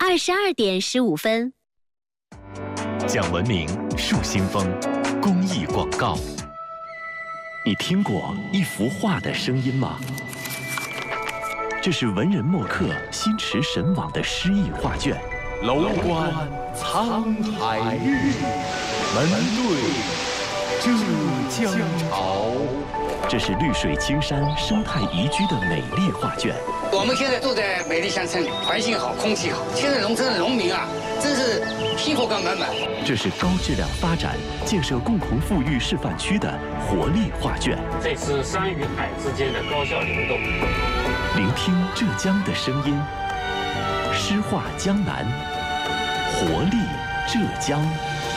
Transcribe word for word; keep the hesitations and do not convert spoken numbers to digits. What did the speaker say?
二十二点十五分。 讲文明树新风公益广告。你听过一幅画的声音吗？这是文人墨客心驰神往的诗意画卷。 楼观沧海日，门对浙江潮。 这是绿水青山、生态宜居的美丽画卷。 我们现在住在美丽乡村里，环境好，空气好。现在农村的农民啊，真是幸福感满满。 这是高质量发展、建设共同富裕示范区的活力画卷。 这是山与海之间的高效流动。 聆听浙江的声音，诗画江南，活力浙江。